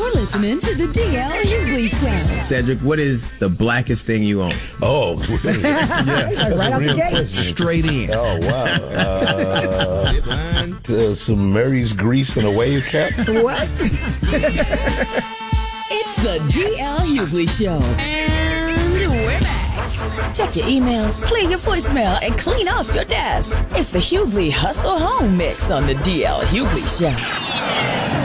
You're listening to the DL Hughley Show. Cedric, what is the blackest thing you own? Oh, yeah. Right out the gate. Straight in. Oh, wow. Some Mary's grease and a wave cap. What? It's the DL Hughley Show. And we're back. Check your emails, clear your voicemail, and clean off your desk. It's the Hughley Hustle Home Mix on the DL Hughley Show.